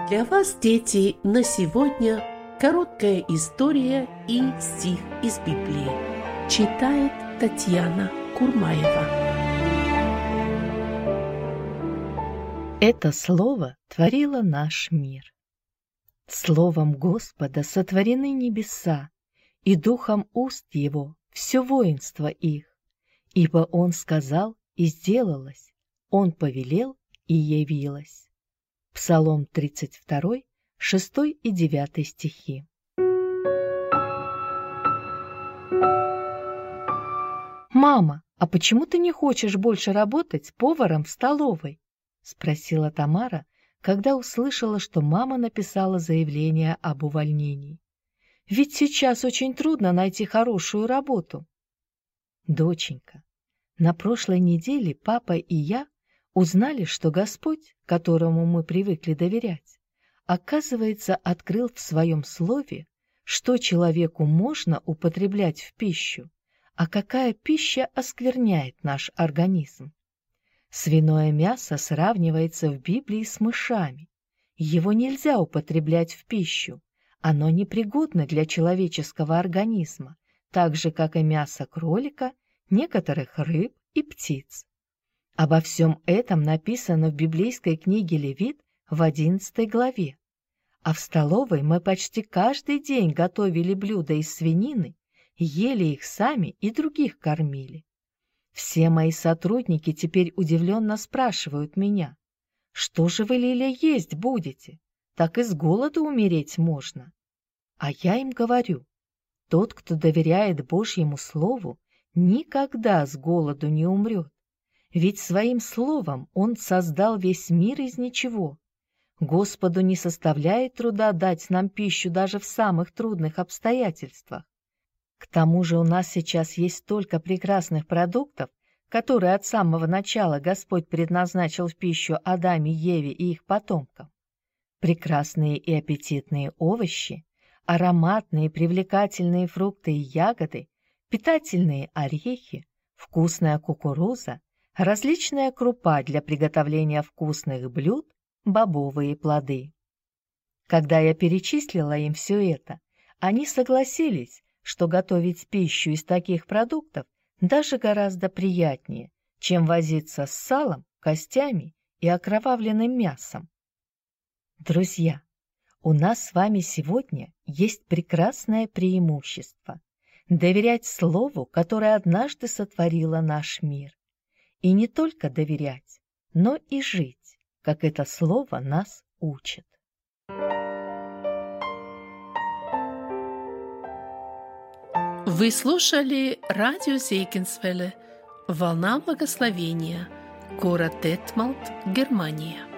Для вас, дети, на сегодня короткая история и стих из Библии. Читает Татьяна Курмаева. Это слово творило наш мир. Словом Господа сотворены небеса, и духом уст Его все воинство их. Ибо Он сказал, и сделалось, Он повелел, и явилось. Псалом 32, 6 и 9 стихи. «Мама, а почему ты не хочешь больше работать поваром в столовой?» — спросила Тамара, когда услышала, что мама написала заявление об увольнении. «Ведь сейчас очень трудно найти хорошую работу». «Доченька, на прошлой неделе папа и я узнали, что Господь, которому мы привыкли доверять, оказывается, открыл в своем слове, что человеку можно употреблять в пищу, а какая пища оскверняет наш организм. Свиное мясо сравнивается в Библии с мышами. Его нельзя употреблять в пищу, оно непригодно для человеческого организма, так же, как и мясо кролика, некоторых рыб и птиц. Обо всем этом написано в библейской книге Левит в 11 главе. А в столовой мы почти каждый день готовили блюда из свинины, ели их сами и других кормили. Все мои сотрудники теперь удивленно спрашивают меня: «Что же вы, Лиля, есть будете? Так и с голоду умереть можно». А я им говорю: тот, кто доверяет Божьему Слову, никогда с голоду не умрет. Ведь своим словом Он создал весь мир из ничего. Господу не составляет труда дать нам пищу даже в самых трудных обстоятельствах. К тому же у нас сейчас есть столько прекрасных продуктов, которые от самого начала Господь предназначил в пищу Адаме, Еве и их потомкам. Прекрасные и аппетитные овощи, ароматные привлекательные фрукты и ягоды, питательные орехи, вкусная кукуруза, различная крупа для приготовления вкусных блюд, бобовые плоды. Когда я перечислила им все это, они согласились, что готовить пищу из таких продуктов даже гораздо приятнее, чем возиться с салом, костями и окровавленным мясом. Друзья, у нас с вами сегодня есть прекрасное преимущество – доверять Слову, которое однажды сотворило наш мир. И не только доверять, но и жить, как это слово нас учит. Вы слушали радио Зейгенсвелле «Волна благословения», город Детмалт, Германия.